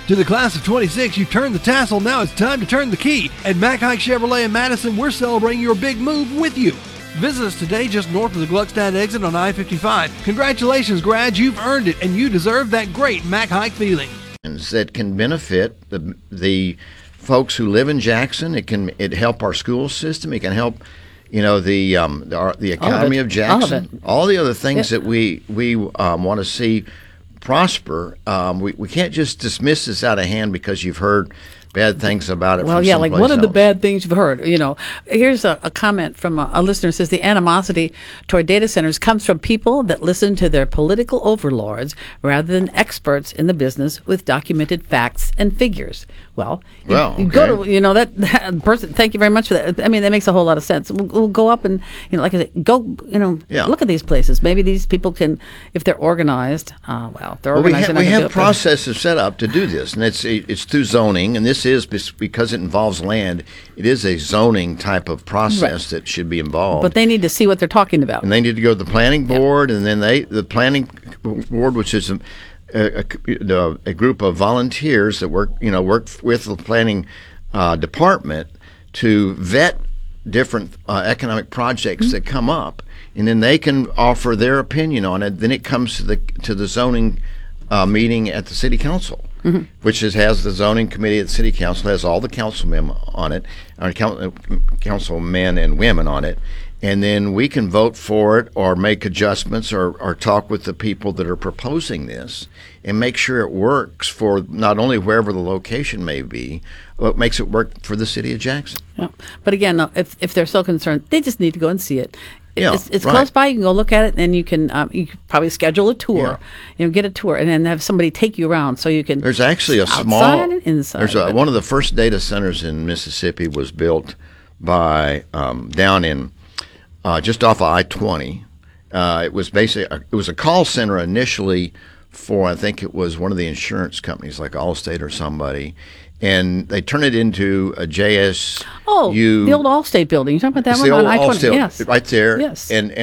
To the class of 26, you've turned the tassel, now it's time to turn the key. At Mac Haik Chevrolet in Madison, we're celebrating your big move with you. Visit us today just north of the Gluckstadt exit on I-55. Congratulations, grads, you've earned it, and you deserve that great Mac Haik feeling. That can benefit the folks who live in Jackson. It help our school system. It can help, the economy of Jackson. All the other things that we want to see prosper. We can't just dismiss this out of hand because you've heard bad things about it. Well, yeah, like what are else. the bad things you've heard? Here's a comment from a listener who says the animosity toward data centers comes from people that listen to their political overlords rather than experts in the business with documented facts and figures. You go to that person. Thank you very much for that. I mean, that makes a whole lot of sense. We'll go up and like I said, look at these places. Maybe these people can, if they're organized. They're organized. We have processes set up to do this, and it's through zoning, and this is because it involves land. It is a zoning type of process that should be involved. But they need to see what they're talking about, and they need to go to the planning board, and then the planning board, which is a group of volunteers that work with the planning department to vet different economic projects that come up, and then they can offer their opinion on it. Then it comes to the zoning meeting at the city council, which has the zoning committee at the city council, has all the councilmen on it, or councilmen and women on it. And then we can vote for it or make adjustments or talk with the people that are proposing this and make sure it works for not only wherever the location may be, but makes it work for the city of Jackson. Yeah. But again, if they're so concerned, they just need to go and see it. It's right. close by. You can go look at it, and you can probably schedule a tour. Get a tour, and then have somebody take you around so you can. There's actually a small outside and inside. One of the first data centers in Mississippi was built by down in just off of I-20. It was a call center initially for, I think it was one of the insurance companies like Allstate or somebody. And they turned it into a JSU. Oh, the old Allstate building. You're talking about that one on I-20? Allstate, yes. Right there. Yes. And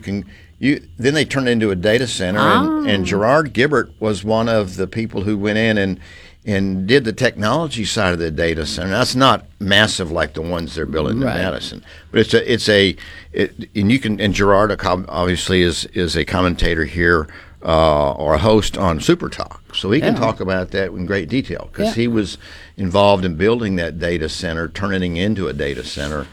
then they turned it into a data center. And Gerard Gibbert was one of the people who went in and did the technology side of the data center. That's not massive like the ones they're building in Madison, but and Gerard obviously is a commentator here or a host on Super Talk, so he can talk about that in great detail because he was involved in building that data center, turning it into a data center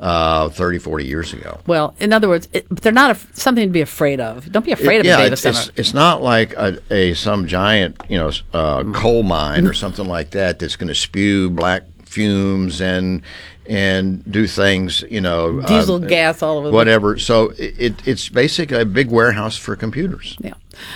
30, 40 years ago. Well, in other words, they're not something to be afraid of. Don't be afraid of a data center. It's not like some giant coal mine or something like that that's going to spew black fumes and do things, diesel gas all over whatever. So it's basically a big warehouse for computers. Yeah.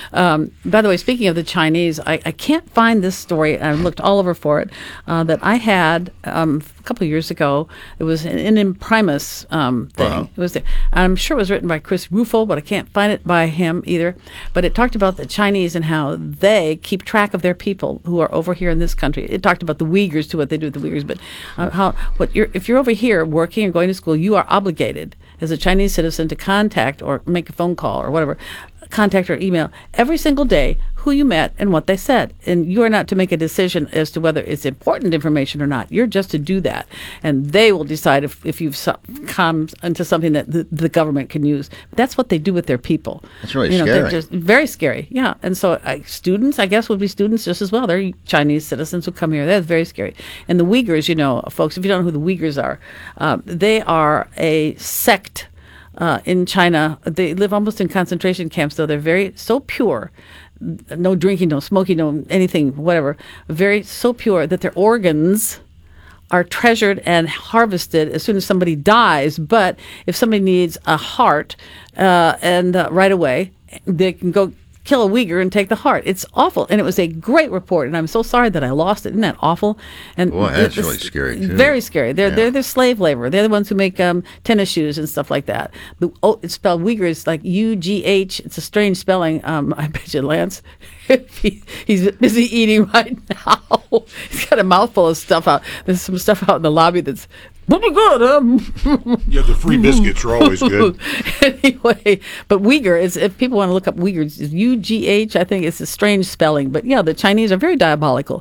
By the way, speaking of the Chinese, I can't find this story. I've looked all over for it that I had a couple of years ago. It was an imprimis thing. It was there. I'm sure it was written by Chris Rufo, but I can't find it by him either. But it talked about the Chinese and how they keep track of their people who are over here in this country. It talked about the Uyghurs too, what they do with the Uyghurs. But if you're over here working or going to school, you are obligated as a Chinese citizen to contact or make a phone call or whatever. Contact or email every single day who you met and what they said. And you are not to make a decision as to whether it's important information or not. You're just to do that. And they will decide if you've come into something that the government can use. That's what they do with their people. That's really scary. They're just very scary. Yeah. And so students, I guess, would be students just as well. They're Chinese citizens who come here. That's very scary. And the Uyghurs, folks, if you don't know who the Uyghurs are, they are a sect in China. They live almost in concentration camps, though they're so pure. No drinking, no smoking, no anything, whatever. So pure that their organs are treasured and harvested as soon as somebody dies. But if somebody needs a heart right away, they can go kill a Uyghur and take the heart. It's awful. And it was a great report, and I'm so sorry that I lost it. Isn't that awful? And boy, that's really scary, too. Very scary. They're slave labor. They're the ones who make tennis shoes and stuff like that. It's spelled Uyghur. It's like U-G-H. It's a strange spelling. I bet you, Lance, he's busy eating right now. He's got a mouthful of stuff out. There's some stuff out in the lobby that's pretty good. The free biscuits are always good. Anyway, but Uyghur is, if people want to look up Uyghurs, it's U-G-H. I think it's a strange spelling. But yeah, the Chinese are very diabolical.